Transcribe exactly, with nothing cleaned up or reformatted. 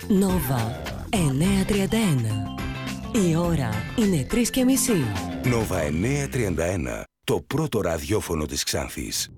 Νόβα εννιακόσια τριάντα ένα. Η ώρα είναι τρεις και μισή. Νόβα εννιακόσια τριάντα ένα. Το πρώτο ραδιόφωνο της Ξάνθης.